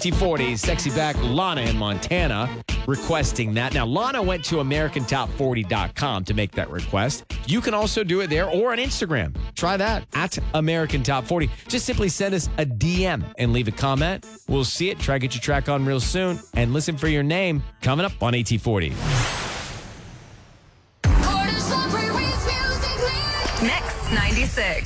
AT40, Sexy Back, Lana in Montana requesting that. Now, Lana went to AmericanTop40.com to make that request. You can also do it there or on Instagram. Try that at American Top 40. Just simply send us a DM and leave a comment. We'll see it. Try to get your track on real soon. And listen for your name coming up on AT40. Next 96.